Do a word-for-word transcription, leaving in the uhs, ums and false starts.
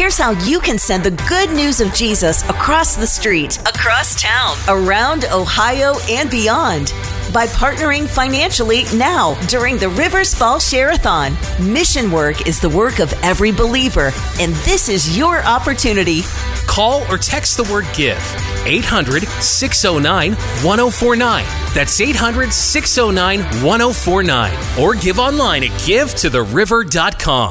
Here's how you can send the good news of Jesus across the street, across town, around Ohio, and beyond. By partnering financially now during the Rivers Fall Share-a-thon. Mission work is the work of every believer, and this is your opportunity. Call or text the word GIVE, eight hundred, six oh nine, one oh four nine. That's eight hundred, six oh nine, one oh four nine. Or give online at give to the river dot com.